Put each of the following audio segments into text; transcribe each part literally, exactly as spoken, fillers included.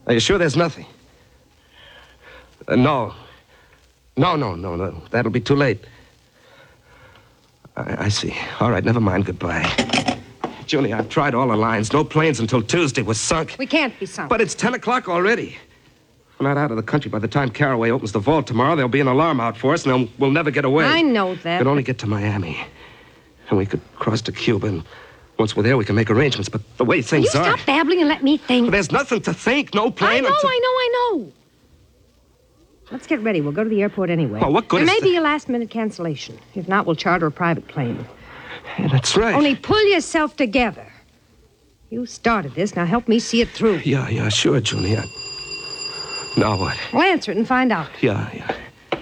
Are you sure there's nothing? Uh, no. No, no, no, no. That'll be too late. I, I see. All right, never mind. Goodbye. Junie, I've tried all the lines. No planes until Tuesday. We're sunk. We can't be sunk. But it's ten o'clock already. We're not out of the country. By the time Caraway opens the vault tomorrow, there'll be an alarm out for us, and they'll, we'll never get away. I know that. We could only get to Miami. And we could cross to Cuba, and once we're there, we can make arrangements. But the way things Will you are... stop babbling and let me think? But there's nothing to think. No plane... I know, until... I know, I know. Let's get ready. We'll go to the airport anyway. Well, what good There is may the... be a last-minute cancellation. If not, we'll charter a private plane. Yeah, that's right. Only pull yourself together. You started this. Now help me see it through. Yeah, yeah, sure, Junie. I... Now what? Well, answer it and find out. Yeah, yeah.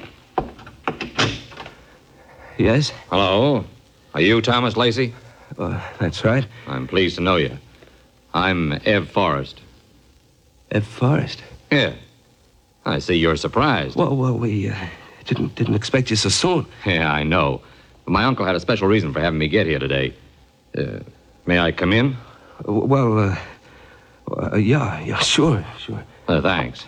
Yes? Hello. Are you Thomas Lacey? Uh, that's right. I'm pleased to know you. I'm Ev Forrest. Ev Forrest? Yeah. I see you're surprised. Well, well, we uh, didn't didn't expect you so soon. Yeah, I know. But my uncle had a special reason for having me get here today. Uh, may I come in? Uh, well, uh, uh, yeah, yeah, sure, sure. Uh, thanks.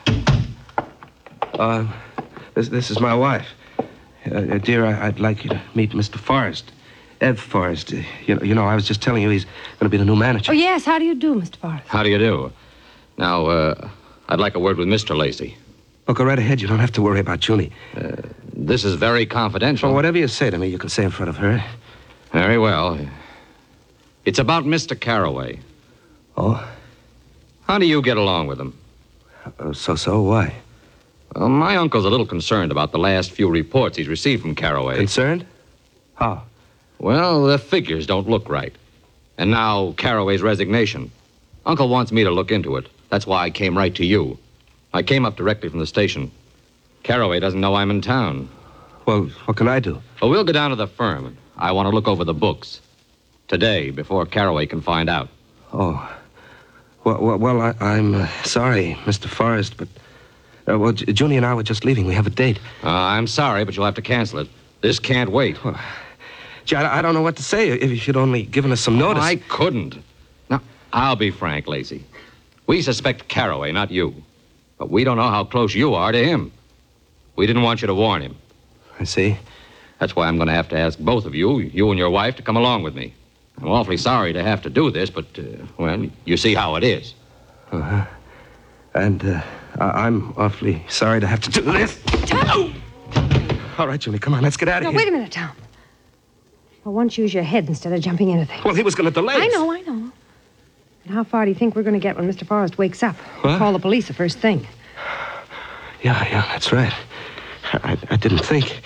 Uh, this, this is my wife. Uh, uh, dear, I, I'd like you to meet Mister Forrest. Ev Forrest. Uh, you know, you know, I was just telling you he's going to be the new manager. Oh, yes. How do you do, Mister Forrest? How do you do? Now, uh, I'd like a word with Mister Lacey. Oh, go right ahead. You don't have to worry about Junie. Uh, this is very confidential. Well, whatever you say to me, you can say in front of her. Very well. It's about Mister Caraway. Oh? How do you get along with him? Uh, so-so? Why? Well, my uncle's a little concerned about the last few reports he's received from Caraway. Concerned? How? Well, the figures don't look right. And now Caraway's resignation. Uncle wants me to look into it. That's why I came right to you. I came up directly from the station. Caraway doesn't know I'm in town. Well, what can I do? Well, we'll go down to the firm. I want to look over the books. Today, before Caraway can find out. Oh. Well, well, well I, I'm uh, sorry, Mister Forrest, but... Uh, well, J- Junie and I were just leaving. We have a date. Uh, I'm sorry, but you'll have to cancel it. This can't wait. Well, gee, I, I don't know what to say. If you'd only given us some notice. Oh, I couldn't. Now, I'll be frank, Lacey. We suspect Caraway, not you. But we don't know how close you are to him. We didn't want you to warn him. I see. That's why I'm going to have to ask both of you, you and your wife, to come along with me. I'm awfully sorry to have to do this, but, uh, well, you see how it is. Uh-huh. And, uh, I- I'm awfully sorry to have to do this. Tom! All right, Junie, come on, let's get out of No, here. wait a minute, Tom. Well, once use your head instead of jumping into things. Well, he was going to delay us. I know, I know. And how far do you think we're going to get when Mister Forrest wakes up? We'll What? call the police the first thing. Yeah, yeah, that's right. I, I didn't think.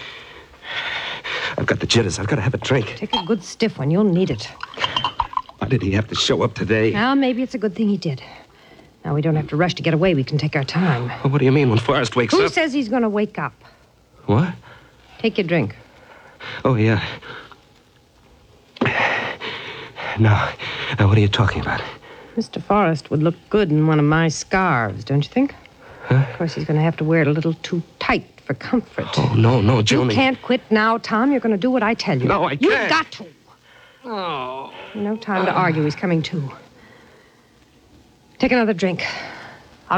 I've got the jitters. I've got to have a drink. Take a good stiff one. You'll need it. Why did he have to show up today? Well, maybe it's a good thing he did. Now we don't have to rush to get away. We can take our time. Well, what do you mean when Forrest wakes Who up? says he's going to wake up? What? Take your drink. Oh, yeah. Now, now, what are you talking about? Mister Forrest would look good in one of my scarves, don't you think? Huh? Of course, he's going to have to wear it a little too tight for comfort. Oh, no, no, Junie. You can't quit now, Tom. You're going to do what I tell you. No, I You've can't. got to. Oh. No time to argue. He's coming too. Take another drink.